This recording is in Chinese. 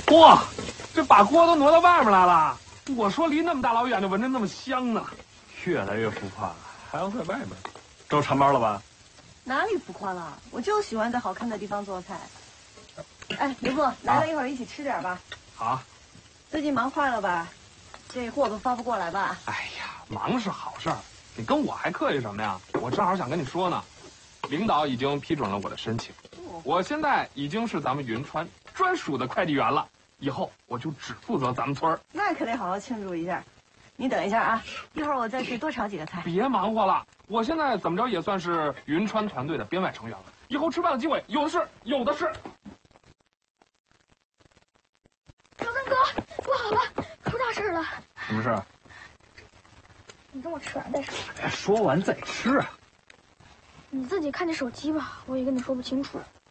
哇，这把锅都挪到外面来了。我说离那么大老远就闻着那么香呢， 越来越浮夸了，还要在外面。招馋包了吧？ 哪里浮夸了？我就喜欢在好看的地方做菜。哎，刘部，来了一会儿一起吃点吧。 好。 最近忙坏了吧？这货都发不过来吧？ 哎呀，忙是好事儿，你跟我还客气什么呀？我正好想跟你说呢，领导已经批准了我的申请，我现在已经是咱们云川专属的快递员了，以后我就只负责咱们村儿。 那可得好好庆祝一下。你等一下啊，一会儿我再去多炒几个菜。 别忙活了，我现在怎么着也算是云川团队的编外成员了，以后吃饭的机会有的是，有的是。 老三哥，不好了，出大事了！ 什么事？ 你等我吃完再说。 说完再吃啊。 你自己看着手机吧，我也跟你说不清楚。